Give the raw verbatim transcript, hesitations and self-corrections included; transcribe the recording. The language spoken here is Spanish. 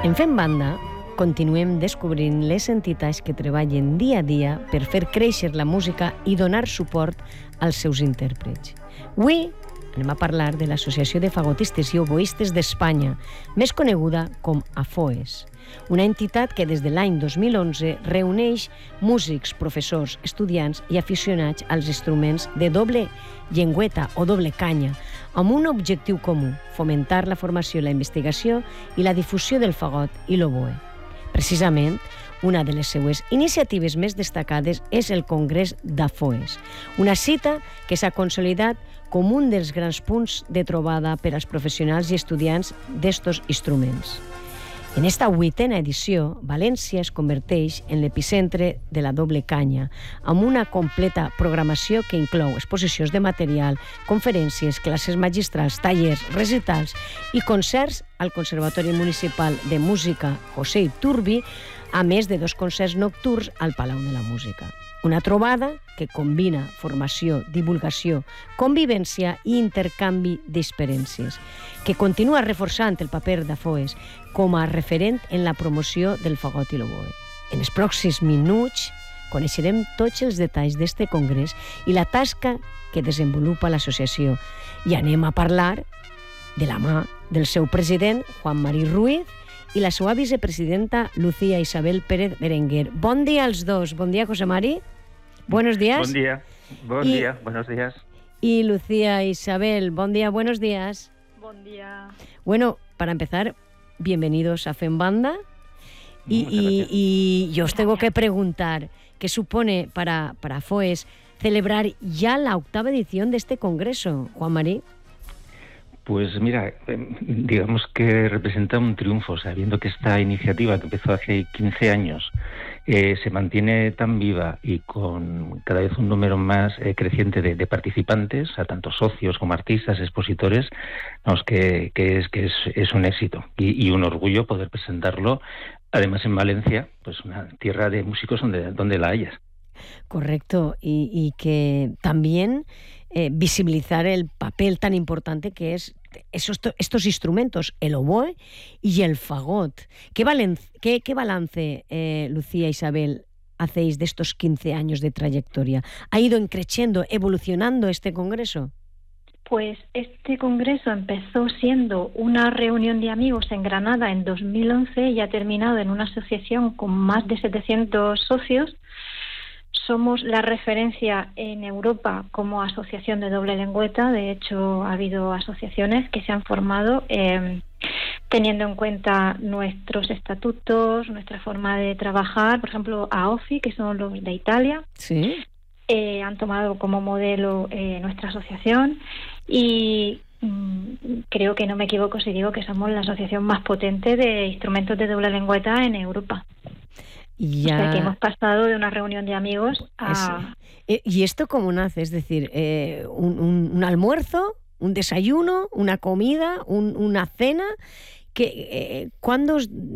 En Fem Banda, continuem descobrint les entitats que treballen dia a dia per fer créixer la música i donar suport als seus intèrprets. Avui anem a parlar de l'Associació de Fagotistes i Oboistes d'Espanya, més coneguda com AFOES, una entitat que des de l'any dos mil onze reuneix músics, professors, estudiants i aficionats als instruments de doble llengüeta o doble canya, amb un objectiu comú: fomentar la formació, la investigació i la difusió del fagot i l'oboe. Precisament, una de les seues iniciatives més destacades és el Congrés d'AFOES, una cita que s'ha consolidat com un dels grans punts de trobada per als professionals i estudiants d'estos instruments. En esta vuitena edició, València es converteix en l'epicentre de la doble canya, amb una completa programació que inclou exposicions de material, conferències, classes magistrals, tallers, recitals i concerts al Conservatori Municipal de Música José Iturbi, a més de dos concerts nocturns al Palau de la Música. Una trobada que combina formació, divulgació, convivència i intercanvi d'experiències, que continua reforçant el paper d'AFOES com a referent en la promoció del fagot i l'oboe. En els pròxims minuts coneixerem tots els detalls d'este congrés i la tasca que desenvolupa l'associació i anem a parlar de la mà del seu president, Juan Mari Ruiz, i la seva vicepresidenta, Lucía Isabel Pérez Berenguer. Bon dia als dos. Bon dia, José Mari. Buenos días. Buen día. Buen y, día. Buenos días. Y Lucía Isabel. Bon día. Buenos días. Buen día. Bueno, para empezar, bienvenidos a Fem Banda. Y, y, y yo os tengo que preguntar, ¿qué supone para, para AFOES celebrar ya la octava edición de este congreso, Juan Mari? Pues mira, digamos que representa un triunfo, sabiendo que esta iniciativa, que empezó hace quince años, eh, se mantiene tan viva y con cada vez un número más eh, creciente de, de participantes, a tanto socios como artistas, expositores, vamos, que, que, es, que es, es un éxito y, y un orgullo poder presentarlo, además en Valencia, pues una tierra de músicos donde, donde la hayas. Correcto, y, y que también eh, visibilizar el papel tan importante que es esos, estos instrumentos, el oboe y el fagot. ¿Qué, valen, qué, qué balance, eh, Lucía Isabel, hacéis de estos quince años de trayectoria? ¿Ha ido creciendo, evolucionando este congreso? Pues este congreso empezó siendo una reunión de amigos en Granada en dos mil once y ha terminado en una asociación con más de setecientos socios. Somos la referencia en Europa como asociación de doble lengüeta. De hecho, ha habido asociaciones que se han formado eh, teniendo en cuenta nuestros estatutos, nuestra forma de trabajar. Por ejemplo, AOFI, que son los de Italia, sí. eh, han tomado como modelo eh, nuestra asociación y mm, creo que no me equivoco si digo que somos la asociación más potente de instrumentos de doble lengüeta en Europa. Ya. O sea, que hemos pasado de una reunión de amigos a... Es, ¿Y esto cómo nace? Es decir, eh, un, un, un almuerzo, un desayuno, una comida, un, una cena. Que, eh, ¿Cuándo os